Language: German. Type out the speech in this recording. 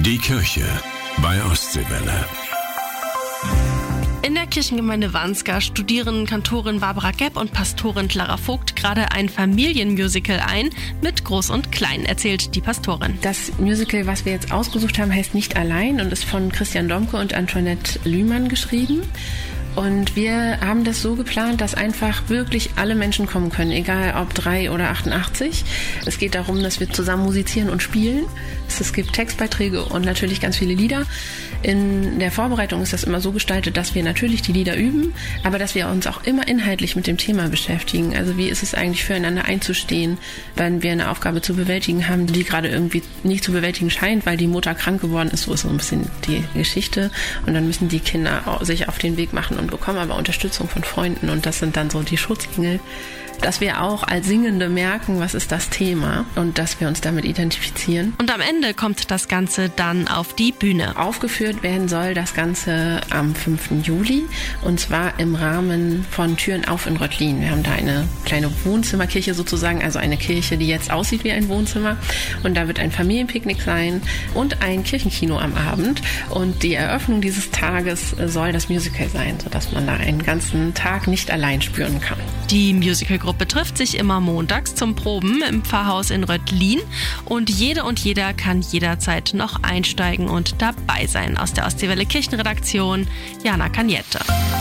Die Kirche bei Ostseewelle. In der Kirchengemeinde Wanska studieren Kantorin Barbara Gepp und Pastorin Clara Vogt gerade ein Familienmusical ein, mit Groß und Klein, erzählt die Pastorin. Das Musical, was wir jetzt ausgesucht haben, heißt Nicht allein und ist von Christian Domke und Antoinette Lühmann geschrieben. Und wir haben das so geplant, dass einfach wirklich alle Menschen kommen können, egal ob 3 oder 88. Es geht darum, dass wir zusammen musizieren und spielen. Es gibt Textbeiträge und natürlich ganz viele Lieder. In der Vorbereitung ist das immer so gestaltet, dass wir natürlich die Lieder üben, aber dass wir uns auch immer inhaltlich mit dem Thema beschäftigen. Also wie ist es eigentlich füreinander einzustehen, wenn wir eine Aufgabe zu bewältigen haben, die gerade irgendwie nicht zu bewältigen scheint, weil die Mutter krank geworden ist. So ist so ein bisschen die Geschichte. Und dann müssen die Kinder sich auf den Weg machen und bekommen aber Unterstützung von Freunden. Und das sind dann so die Schutzengel. Dass wir auch als Singende merken, was ist das Thema und dass wir uns damit identifizieren. Und am Ende kommt das Ganze dann auf die Bühne. Aufgeführt werden soll das Ganze am 5. Juli und zwar im Rahmen von Türen auf in Röttlin. Wir haben da eine kleine Wohnzimmerkirche sozusagen, also eine Kirche, die jetzt aussieht wie ein Wohnzimmer. Und da wird ein Familienpicknick sein und ein Kirchenkino am Abend. Und die Eröffnung dieses Tages soll das Musical sein, sodass man da einen ganzen Tag nicht allein spüren kann. Die Musicalgruppe trifft sich immer montags zum Proben im Pfarrhaus in Röttlin und jede und jeder kann jederzeit noch einsteigen und dabei sein. Aus der Ostseewelle Kirchenredaktion, Jana Kaniette.